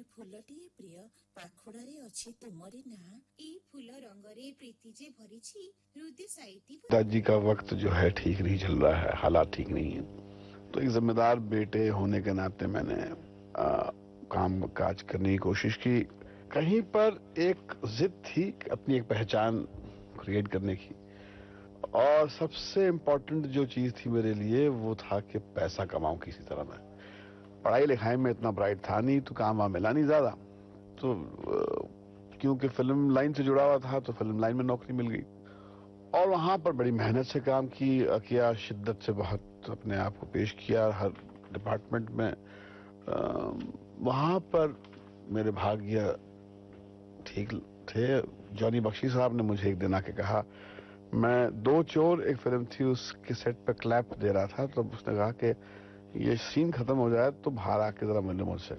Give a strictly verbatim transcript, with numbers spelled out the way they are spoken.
फुलटिए प्रिय पाखुड़ारे अछि तुमरी ना ई फूल रंगरे प्रीति जे भरिछि हृदय साइति। दादाजी का वक्त जो है ठीक नहीं चल रहा है, हालात ठीक नहीं है, तो एक जिम्मेदार बेटे होने के नाते मैंने आ, काम काज करने की कोशिश की। कहीं पर एक जिद थी अपनी एक पहचान क्रिएट करने की, और सबसे इम्पोर्टेंट जो चीज थी मेरे लिए वो था कि पैसा कमाऊं किसी तरह। मैं पढ़ाई लिखाई में इतना ब्राइट था नहीं, तो काम वहां मिला नहीं ज्यादा, तो क्योंकि फिल्म लाइन से जुड़ा हुआ था तो फिल्म लाइन में नौकरी मिल गई, और वहां पर बड़ी मेहनत से काम की किया, शिद्दत से बहुत अपने आप को पेश किया हर डिपार्टमेंट में। वहां पर मेरे भाग्य ठीक थे। जॉनी बख्शी साहब ने मुझे एक दिन आके कहा, मैं दो चोर एक फिल्म थी उसके सेट पे क्लैप दे रहा था, तो उसने कहा कि ये सीन खत्म हो जाए तो बाहर आके जरा मिलने मुझसे।